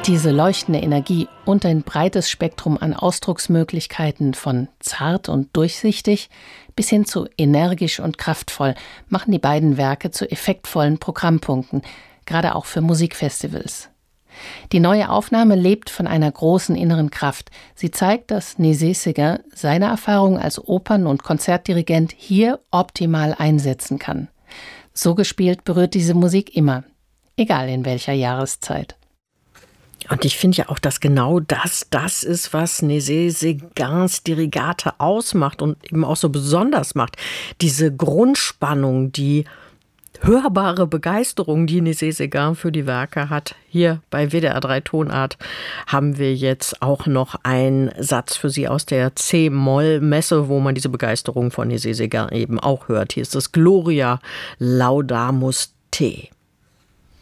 Diese leuchtende Energie und ein breites Spektrum an Ausdrucksmöglichkeiten von zart und durchsichtig bis hin zu energisch und kraftvoll machen die beiden Werke zu effektvollen Programmpunkten, gerade auch für Musikfestivals. Die neue Aufnahme lebt von einer großen inneren Kraft. Sie zeigt, dass Nézet-Séguin seine Erfahrung als Opern- und Konzertdirigent hier optimal einsetzen kann. So gespielt berührt diese Musik immer, egal in welcher Jahreszeit. Und ich finde ja auch, dass genau das ist, was Nézet-Séguins Dirigate ausmacht und eben auch so besonders macht. Diese Grundspannung, die hörbare Begeisterung, die Nézet-Séguin für die Werke hat. Hier bei WDR 3 Tonart haben wir jetzt auch noch einen Satz für Sie aus der C-Moll-Messe, wo man diese Begeisterung von Nézet-Séguin eben auch hört. Hier ist das Gloria Laudamus Te.